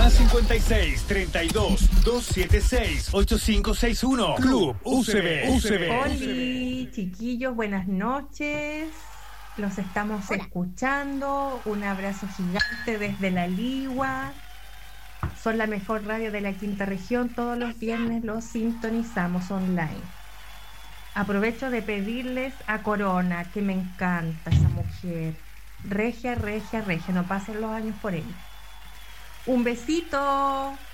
Más 56-32-276-8561. Club UCB. Hola, chiquillos, buenas noches. Los estamos escuchando. Un abrazo gigante desde La Ligua. Son la mejor radio de la quinta región. Todos los viernes los sintonizamos online. Aprovecho de pedirles a Corona, que me encanta esa mujer. Regia, no pasen los años por ella. Un besito.